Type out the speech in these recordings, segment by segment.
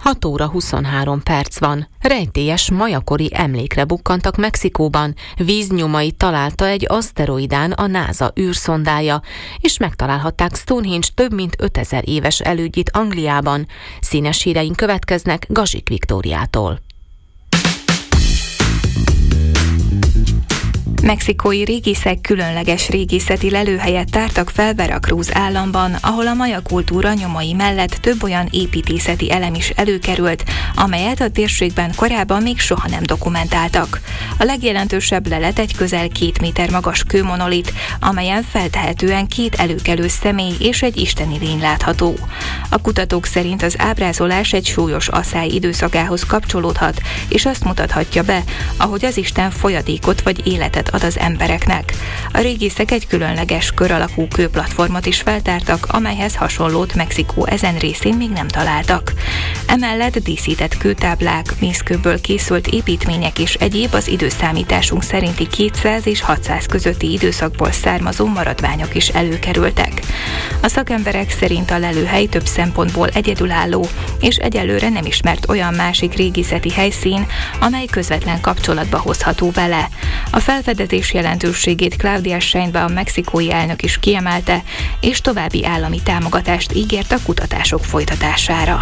6 óra 23 perc van. Rejtélyes majakori emlékre bukkantak Mexikóban. Víznyomait találta egy aszteroidán a NASA űrszondája, és megtalálhatták Stonehenge több mint 5000 éves elődjét Angliában. Színes híreink következnek Gazsik Viktóriától. Mexikói régészek különleges régészeti lelőhelyet tártak fel Veracruz államban, ahol a maja kultúra nyomai mellett több olyan építészeti elem is előkerült, amelyet a térségben korábban még soha nem dokumentáltak. A legjelentősebb lelet egy közel 2 méter magas kőmonolit, amelyen feltehetően 2 előkelő személy és egy isteni lény látható. A kutatók szerint az ábrázolás egy súlyos asszály időszakához kapcsolódhat, és azt mutathatja be, ahogy az Isten folyadékot vagy életet ad az embereknek. A régészek egy különleges kör alakú kőplatformot is feltártak, amelyhez hasonlót Mexikó ezen részén még nem találtak. Emellett díszített kőtáblák, mészkőből készült építmények és egyéb az időszámításunk szerinti 200 és 600 közötti időszakból származó maradványok is előkerültek. A szakemberek szerint a lelőhely több szempontból egyedülálló, és egyelőre nem ismert olyan másik régészeti helyszín, amely közvetlen kapcsolatba hozható vele. A felfedezés jelentőségét Claudia Sheinbaum mexikói elnök is kiemelte, és további állami támogatást ígért a kutatások folytatására.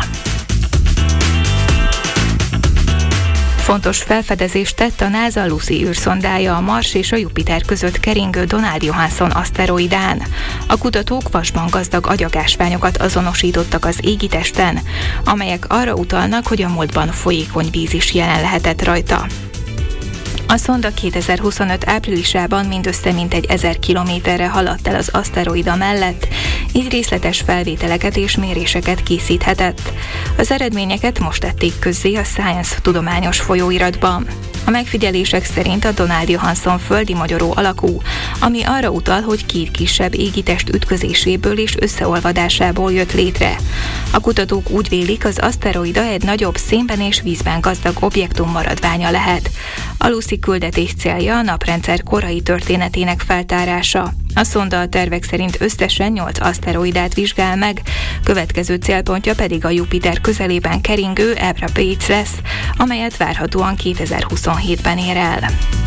Fontos felfedezést tett a NASA Lucy űrszondája a Mars és a Jupiter között keringő Donald Johanson aszteroidán. A kutatók vasban gazdag agyagásványokat azonosítottak az égitesten, amelyek arra utalnak, hogy a múltban folyékony víz is jelen lehetett rajta. A szonda 2025 áprilisában mindössze mintegy 1000 kilométerre haladt el az aszteroida mellett, így részletes felvételeket és méréseket készíthetett. Az eredményeket most tették közzé a Science tudományos folyóiratban. A megfigyelések szerint a Donald Johanson földi magyaró alakú, ami arra utal, hogy 2 kisebb égitest ütközéséből és összeolvadásából jött létre. A kutatók úgy vélik, az aszteroida egy nagyobb szénben és vízben gazdag objektum maradványa lehet. A Lucy küldetés célja a naprendszer korai történetének feltárása. A szonda a tervek szerint összesen 8 aszteroidát vizsgál meg, következő célpontja pedig a Jupiter közelében keringő Ebra Bates lesz, amelyet várhatóan 2027-ben ér el.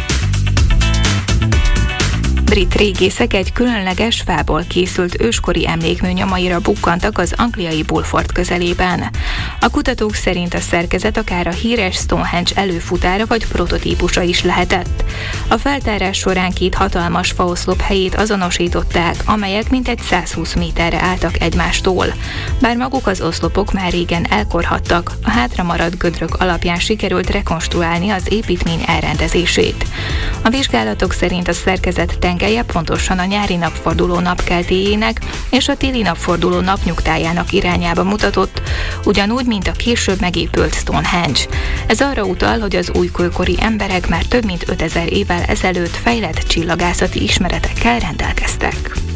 Brit régészek egy különleges fából készült őskori emlékmű nyomaira bukkantak az angliai Bulford közelében. A kutatók szerint a szerkezet akár a híres Stonehenge előfutára vagy prototípusa is lehetett. A feltárás során 2 hatalmas faoszlop helyét azonosították, amelyek mintegy 120 méterre álltak egymástól. Bár maguk az oszlopok már régen elkorhattak, a hátramaradt gödrök alapján sikerült rekonstruálni az építmény elrendezését. A vizsgálatok szerint a szerkezet tengelye pontosan a nyári napforduló napkeltéjének és a téli napforduló napnyugtájának irányába mutatott, ugyanúgy, mint a később megépült Stonehenge. Ez arra utal, hogy az újkőkori emberek már több mint 5000 évvel ezelőtt fejlett csillagászati ismeretekkel rendelkeztek.